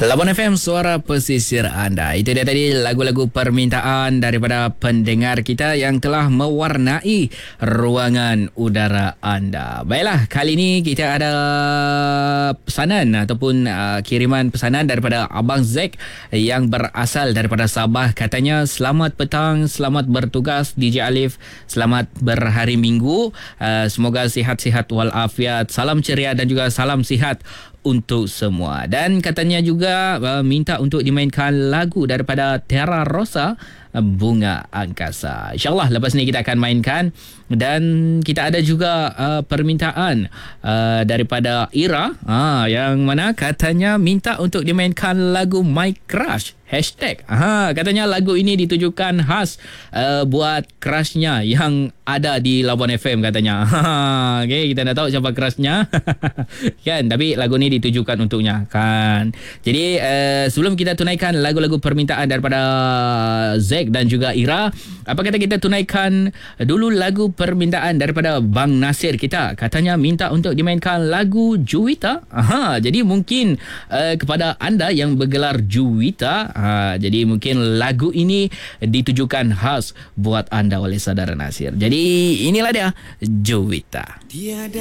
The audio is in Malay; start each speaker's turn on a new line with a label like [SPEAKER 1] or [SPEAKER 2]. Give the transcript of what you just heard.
[SPEAKER 1] Labuan FM, suara pesisir anda. Itu dia tadi lagu-lagu permintaan daripada pendengar kita yang telah mewarnai ruangan udara anda. Baiklah, kali ini kita ada pesanan ataupun kiriman pesanan daripada Abang Zack yang berasal daripada Sabah. Katanya, selamat petang, selamat bertugas DJ Alif, selamat berhari Minggu. Semoga sihat-sihat walafiat. Salam ceria dan juga salam sihat untuk semua. Dan katanya juga minta untuk dimainkan lagu daripada Terra Rosa, Bunga Angkasa. InsyaAllah lepas ni kita akan mainkan. Dan kita ada juga permintaan daripada Ira, yang mana katanya minta untuk dimainkan lagu My Crush. Katanya lagu ini ditujukan khas buat crushnya yang ada di Labuan FM katanya. Okay, kita dah tahu siapa crushnya. Kan, tapi lagu ni ditujukan untuknya kan. Jadi sebelum kita tunaikan lagu-lagu permintaan daripada Zack dan juga Ira, apa kata kita tunaikan dulu lagu permintaan daripada Bang Nasir kita. Katanya minta untuk dimainkan lagu Juwita. Jadi mungkin kepada anda yang bergelar Juwita, jadi mungkin lagu ini ditujukan khas buat anda oleh saudara Nasir. Jadi inilah dia, Juwita. Tiada